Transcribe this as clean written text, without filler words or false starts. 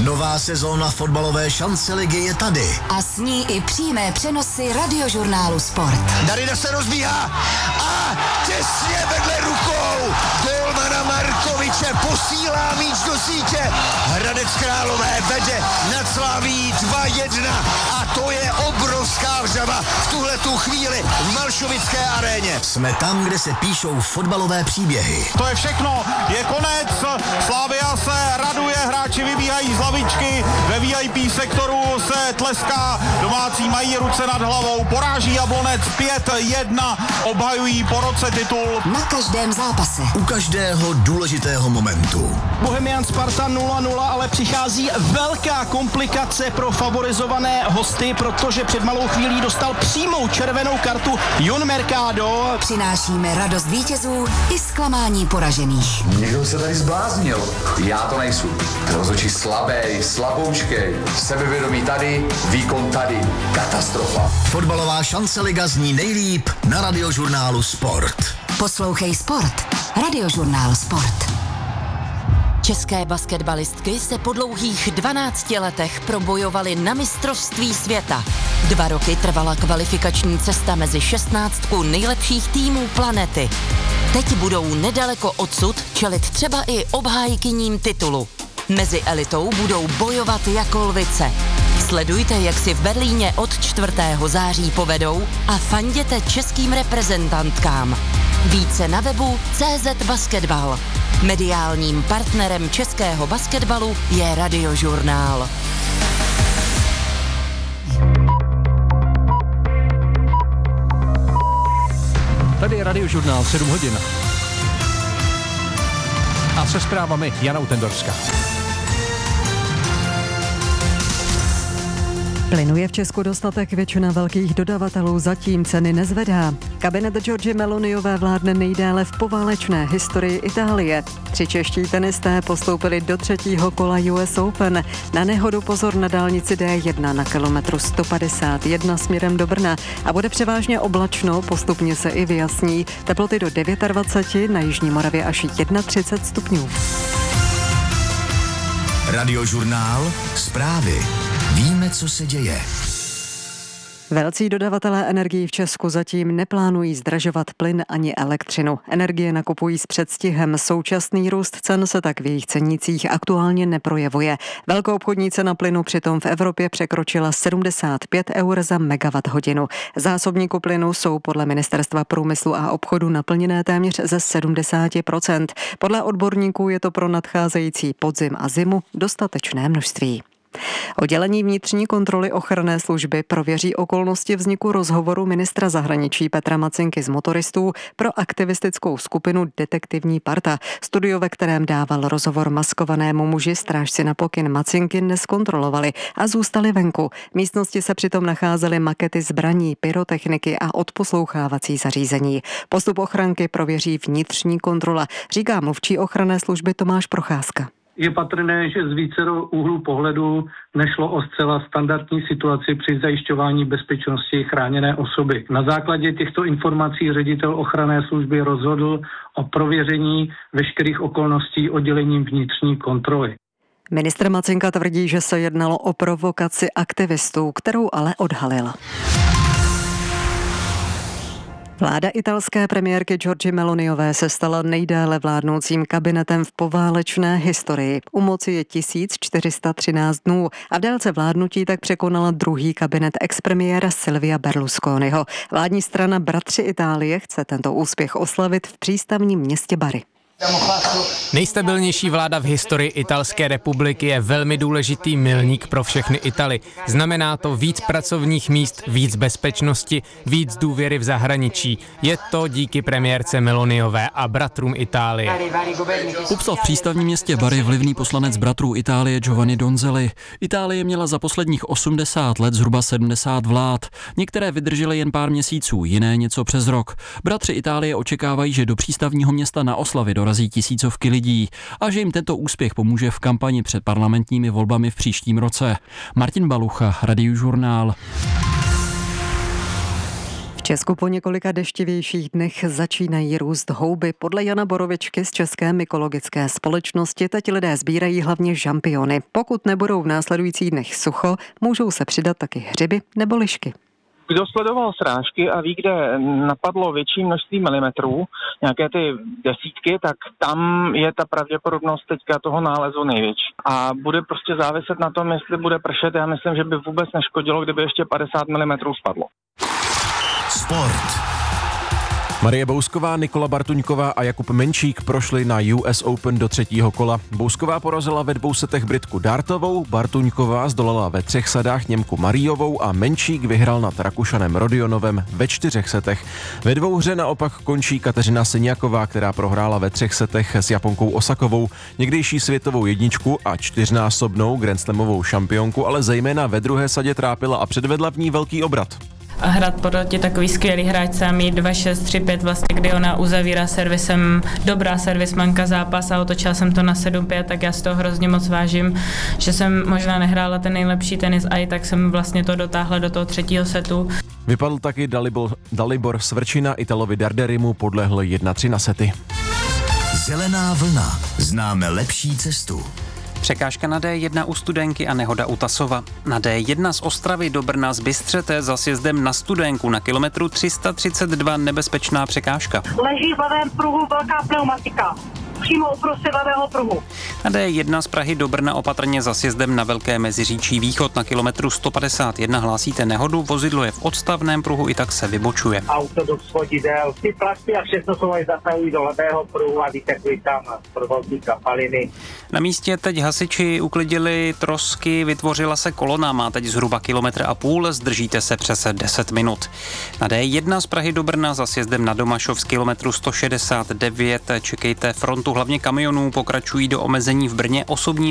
Nová sezóna fotbalové šance ligy je tady. A s ní i přímé přenosy Radiožurnálu Sport. Darida se rozbíhá a těsně vedle rukou golmana Markoviče posílá míč do sítě. Hradec Králové vede nad Slaví 2-1 a to je obrovská vřava v tuhletu chvíli v Malšovické aréně. Jsme tam, kde se píšou fotbalové příběhy. To je všechno, je konec, Slavia se raduje, hráči vybíhají z lavičky, ve VIP sektoru se tleská, domácí mají ruce nad hlavou, poráží Jablonec 5-1, obhajují po roce titul. Na každém zápase. U každého důležitého momentu. Bohemian Sparta 0-0, ale přichází velká komplikace pro favorizované hosty, protože před malou chvílí dostal přímou červenou kartu Jon Mercado. Přinášíme radost vítězů i zklamání poražených. Někdo se tady zbláznil. Já to nejsou. Rozhodčí slabý, slaboučkej, sebevědomí tady, výkon tady. Katastrofa. Fotbalová šance liga zní nejlíp na Radiožurnálu Sport. Poslouchej Sport. Radiožurnál Sport. České basketbalistky se po dlouhých 12 letech probojovaly na mistrovství světa. 2 roky trvala kvalifikační cesta mezi 16 nejlepších týmů planety. Teď budou nedaleko odsud čelit třeba i obhájkyním titulu. Mezi elitou budou bojovat jako lvice. Sledujte, jak si v Berlíně od 4. září povedou a fanděte českým reprezentantkám. Více na webu CZ Basketball. Mediálním partnerem českého basketbalu je Radiožurnál. Tady je Radiožurnál 7 hodin. A se zprávami Jana Utendorská. Plynu je v Česku dostatek, většina velkých dodavatelů zatím ceny nezvedá. Kabinet Giorgie Meloniové vládne nejdéle v poválečné historii Itálie. 3 čeští tenisté postoupili do 3. kola US Open. Na nehodu pozor na dálnici D1 na kilometru 151 směrem do Brna a bude převážně oblačno, postupně se i vyjasní. Teploty do 29, na jižní Moravě až 31 stupňů. Radiožurnál, zprávy. Víme, co se děje. Velcí dodavatelé energií v Česku zatím neplánují zdražovat plyn ani elektřinu. Energie nakupují s předstihem. Současný růst cen se tak v jejich cenících aktuálně neprojevuje. Velkoobchodní cena plynu přitom v Evropě překročila 75 eur za megawatt hodinu. Zásobníku plynu jsou podle Ministerstva průmyslu a obchodu naplněné téměř ze 70%. Podle odborníků je to pro nadcházející podzim a zimu dostatečné množství. Oddělení vnitřní kontroly ochranné služby prověří okolnosti vzniku rozhovoru ministra zahraničí Petra Macinky z motoristů pro aktivistickou skupinu Detektivní parta. Studio, ve kterém dával rozhovor maskovanému muži, strážci na pokyn Macinky neskontrolovali a zůstali venku. V místnosti se přitom nacházely makety zbraní, pyrotechniky a odposlouchávací zařízení. Postup ochranky prověří vnitřní kontrola, říká mluvčí ochranné služby Tomáš Procházka. Je patrné, že z vícero úhlů pohledu nešlo o zcela standardní situaci při zajišťování bezpečnosti chráněné osoby. Na základě těchto informací ředitel ochranné služby rozhodl o prověření veškerých okolností oddělením vnitřní kontroly. Ministr Macinka tvrdí, že se jednalo o provokaci aktivistů, kterou ale odhalil. Vláda italské premiérky Giorgie Meloniové se stala nejdéle vládnoucím kabinetem v poválečné historii. U moci je 1413 dnů a v délce vládnutí tak překonala druhý kabinet expremiéra Silvia Berlusconiho. Vládní strana Bratři Itálie chce tento úspěch oslavit v přístavním městě Bari. Nejstabilnější vláda v historii Italské republiky je velmi důležitý milník pro všechny Italy. Znamená to víc pracovních míst, víc bezpečnosti, víc důvěry v zahraničí. Je to díky premiérce Meloniové a bratrům Itálie. Popsal v přístavním městě Bari vlivný poslanec bratrů Itálie Giovanni Donzelli. Itálie měla za posledních 80 let zhruba 70 vlád. Některé vydržely jen pár měsíců, jiné něco přes rok. Bratři Itálie očekávají, že do přístavního města na oslavy dorazí tisícovky lidí a že jim tento úspěch pomůže v kampani před parlamentními volbami v příštím roce. Martin Balucha, Radiožurnál. Česku po několika deštivějších dnech začínají růst houby. Podle Jana Borovičky z České mykologické společnosti teď lidé sbírají hlavně žampiony. Pokud nebudou v následujících dnech sucho, můžou se přidat taky hřiby nebo lišky. Kdo sledoval srážky a ví, kde napadlo větší množství milimetrů, nějaké ty desítky, tak tam je ta pravděpodobnost teďka toho nálezu největší. A bude prostě záviset na tom, jestli bude pršet. Já myslím, že by vůbec neškodilo, kdyby ještě 50 mm spadlo. Sport. Marie Bousková, Nikola Bartuňková a Jakub Menčík prošli na US Open do třetího kola. Bousková porazila ve 2 setech Britku Dartovou, Bartuňková zdolala ve 3 sadách Němku Mariovou a Menčík vyhrál nad Rakušanem Rodionovem ve 4 setech. Ve dvouhře naopak končí Kateřina Siniaková, která prohrála ve 3 setech s Japonkou Osakovou, někdejší světovou jedničku a 4násobnou grandslamovou šampionku, ale zejména ve druhé sadě trápila a předvedla v ní velký obrat. A hrát proti takový skvělý hráčce a mít 2-6, 3-5 vlastně, kdy ona uzavírá servisem, dobrá servismanka zápas a otočila jsem to na 7-5, tak já z toho hrozně moc vážím, že jsem možná nehrála ten nejlepší tenis a i tak jsem vlastně to dotáhla do toho 3. setu. Vypadl taky Dalibor Svrčina, Italovi Darderimu podlehl 1-3 na sety. Zelená vlna. Známe lepší cestu. Překážka na D1 u Studénky a nehoda u Tasova. Na D1 z Ostravy do Brna z Bystřete za sjezdem na Studénku na kilometru 332 nebezpečná překážka. Leží v levém pruhu velká pneumatika. Přímo uprostřed levého pruhu. Na D1 z Prahy do Brna opatrně za sjezdem na Velké Meziříčí východ na kilometru 151 hlásíte nehodu, vozidlo je v odstavném pruhu, i tak se vybočuje. Autobus vodidel, ty plasty a všechno jsou zasahují do levého pruhu a vytekují tam provodní kapaliny. Na místě teď hasiči uklidili trosky, vytvořila se kolona, má teď zhruba 1,5 km, zdržíte se přes 10 minut. Na D1 z Prahy do Brna za sjezdem na Domašov z kilometru 169 čekejte frontu hlavně kamionů, pokračují do omezení v Brně osobní